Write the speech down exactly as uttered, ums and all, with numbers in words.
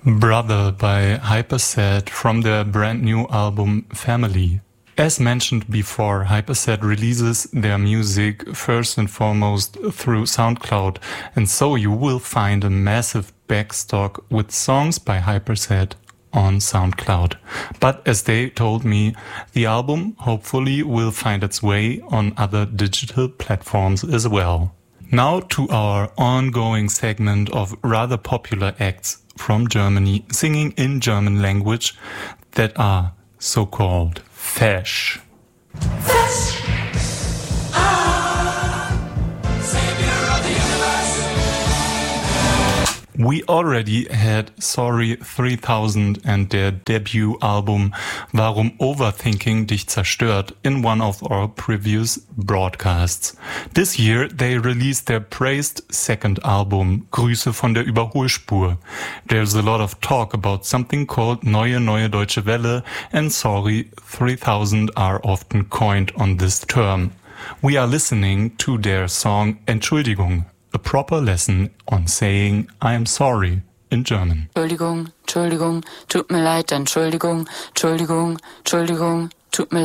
Brother by Hyperset from their brand new album Family. As mentioned before, Hyperset releases their music first and foremost through SoundCloud, and so you will find a massive backstock with songs by Hyperset on SoundCloud. But as they told me, the album hopefully will find its way on other digital platforms as well. Now to our ongoing segment of rather popular acts from Germany singing in German language that are so-called Fesch. Fesch! Ah, Savior of the universe. We already had Sorry three thousand and their debut album Warum Overthinking dich zerstört in one of our previous broadcasts. This year they released their praised second album Grüße von der Überholspur. There's a lot of talk about something called Neue Neue Deutsche Welle, and Sorry three thousand are often coined on this term. We are listening to their song Entschuldigung, a proper lesson on saying I am sorry in German. Entschuldigung, Entschuldigung, tut mir leid, Entschuldigung, Entschuldigung, Entschuldigung, tut mir